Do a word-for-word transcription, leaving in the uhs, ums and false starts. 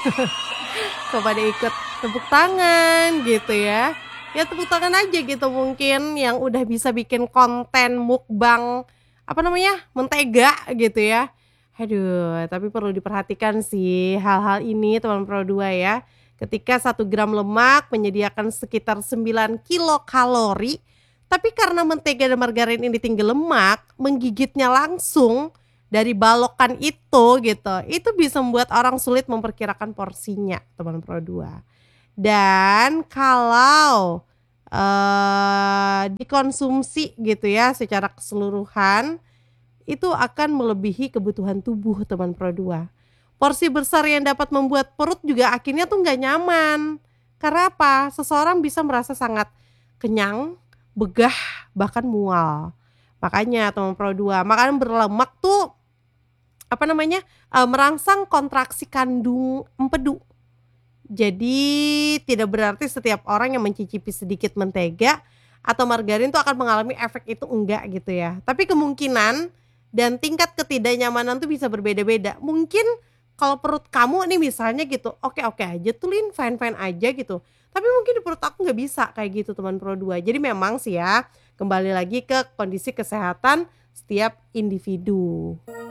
Kok pada ikut tepuk tangan gitu ya. Ya tepuk tangan aja gitu mungkin yang udah bisa bikin konten mukbang, apa namanya, mentega gitu ya. Aduh, tapi perlu diperhatikan sih hal-hal ini teman Pro dua ya. Ketika satu gram lemak menyediakan sekitar sembilan kilokalori, tapi karena mentega dan margarin ini tinggi lemak, menggigitnya langsung dari balokan itu gitu, itu bisa membuat orang sulit memperkirakan porsinya teman Pro dua. Dan kalau, eee, dikonsumsi gitu ya secara keseluruhan, itu akan melebihi kebutuhan tubuh teman Pro dua. Porsi besar yang dapat membuat perut juga akhirnya tuh nggak nyaman. Karena apa? Seseorang bisa merasa sangat kenyang, begah, bahkan mual. Makanya teman Pro dua, makanan berlemak tuh apa namanya, eee, merangsang kontraksi kandung empedu. Jadi tidak berarti setiap orang yang mencicipi sedikit mentega atau margarin tuh akan mengalami efek itu, enggak gitu ya. Tapi kemungkinan dan tingkat ketidaknyamanan tuh bisa berbeda-beda. Mungkin kalau perut kamu nih misalnya gitu, oke-oke aja tuh Lin, fine-fine aja gitu. Tapi mungkin di perut aku nggak bisa kayak gitu teman Pro dua. Jadi memang sih ya, kembali lagi ke kondisi kesehatan setiap individu.